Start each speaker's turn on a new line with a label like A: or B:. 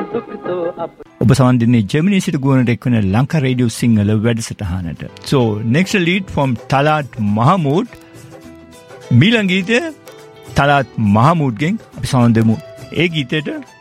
A: ඔබ සවන් දෙන්නේ ජර්මනි සිට ගුවනට එක්වන Lanka radio Sinhala වැඩසටහනට. So next lead from Talat Mahmood. මීළඟ ගීතය තලාත් මහමූඩ්ගෙන් අපි සවන් දෙමු. ඒ ගීතයට